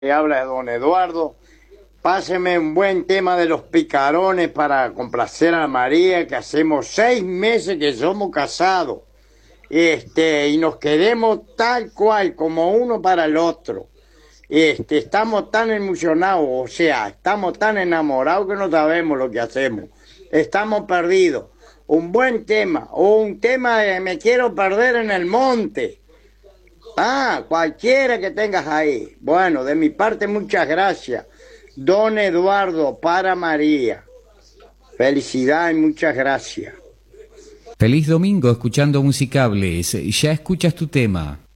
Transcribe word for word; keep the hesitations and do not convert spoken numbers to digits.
Le habla don Eduardo. Páseme un buen tema de los picarones para complacer a María, que hacemos seis meses que somos casados. Este, y nos queremos tal cual, como uno para el otro. Este, estamos tan emocionados, o sea, estamos tan enamorados que no sabemos lo que hacemos. Estamos perdidos. Un buen tema, o un tema de me quiero perder en el monte. Ah, cualquiera que tengas ahí. Bueno, de mi parte, muchas gracias. Don Eduardo para María. Felicidad y muchas gracias. Feliz domingo escuchando Musicables. Ya escuchas tu tema.